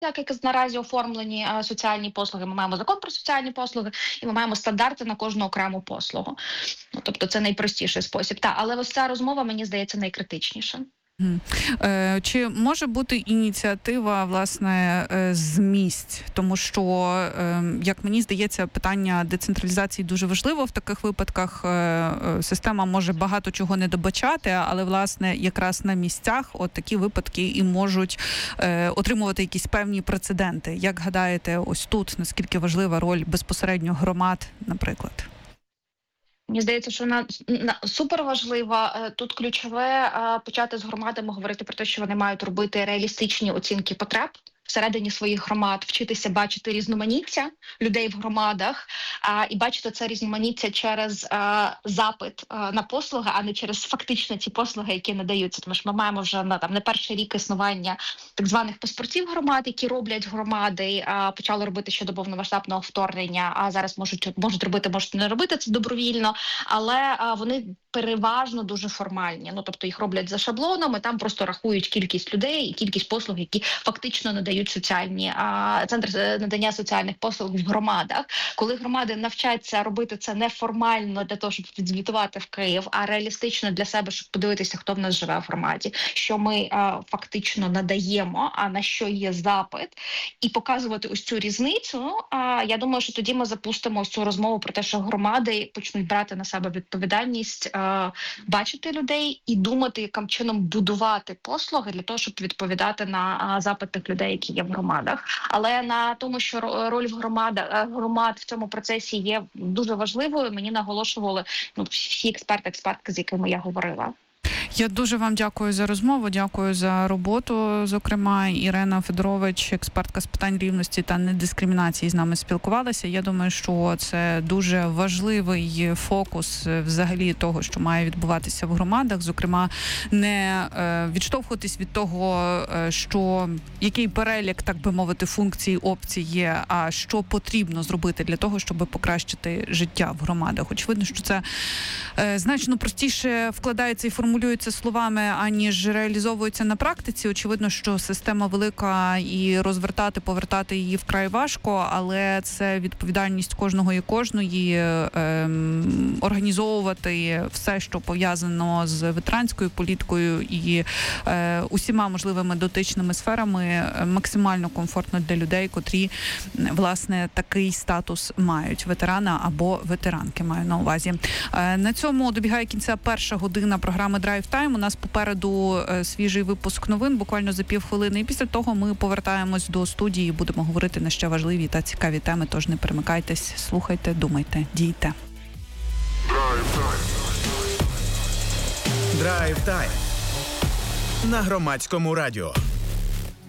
Так як наразі оформлені соціальні послуги, ми маємо закон про соціальні послуги, і ми маємо стандарти на кожну окрему послугу. Ну, тобто це найпростіший спосіб. Але ось ця розмова, мені здається, найкритичніша. Чи може бути ініціатива, власне, з місць? Тому що, як мені здається, питання децентралізації дуже важливо в таких випадках. Система може багато чого не добачати, але, власне, якраз на місцях от такі випадки і можуть отримувати якісь певні прецеденти. Як гадаєте, ось тут, наскільки важлива роль безпосередньо громад, наприклад? Мені здається, що вона супер важлива. Тут ключове почати з громадами говорити про те, що вони мають робити реалістичні оцінки потреб всередині своїх громад, вчитися бачити різноманіття людей в громадах і бачити це різноманіття через запит на послуги, а не через фактично ті послуги, які надаються. Тому що ми маємо вже не перший рік існування так званих паспортів громад, які роблять громади, почали робити ще до повномасштабного вторгнення, а зараз можуть робити, можуть не робити це добровільно, але вони переважно дуже формальні. Ну, тобто їх роблять за шаблоном, і там просто рахують кількість людей і кількість послуг, які фактично надають центри надання соціальних послуг в громадах. Коли громади навчаться робити це неформально для того, щоб відзвітувати в Київ, а реалістично для себе, щоб подивитися, хто в нас живе в громаді, що ми фактично надаємо, а на що є запит, і показувати ось цю різницю, я думаю, що тоді ми запустимо ось цю розмову про те, що громади почнуть брати на себе відповідальність, бачити людей і думати, яким чином будувати послуги для того, щоб відповідати на запити людей, які є в громадах. Але на тому, що роль громад в цьому процесі є дуже важливою, мені наголошували всі експертки, з якими я говорила. Я дуже вам дякую за розмову, дякую за роботу. Зокрема, Ірина Федорович, експертка з питань рівності та недискримінації, з нами спілкувалася. Я думаю, що це дуже важливий фокус взагалі того, що має відбуватися в громадах. Зокрема, не відштовхуватись від того, що який перелік, так би мовити, функцій, опцій є, а що потрібно зробити для того, щоб покращити життя в громадах. Очевидно, що це значно простіше вкладається і формулюється словами, аніж реалізовується на практиці. Очевидно, що система велика і розвертати, повертати її вкрай важко, але це відповідальність кожного і кожної організовувати все, що пов'язано з ветеранською політикою і усіма можливими дотичними сферами максимально комфортно для людей, котрі, власне, такий статус мають. Ветерана або ветеранки, маю на увазі. На цьому добігає кінця перша година програми Драйв Тайм. У нас попереду свіжий випуск новин, буквально за півхвилини. І після того ми повертаємось до студії і будемо говорити на ще важливі та цікаві теми. Тож не перемикайтесь, слухайте, думайте, дійте. Драйв Тайм на Громадському радіо.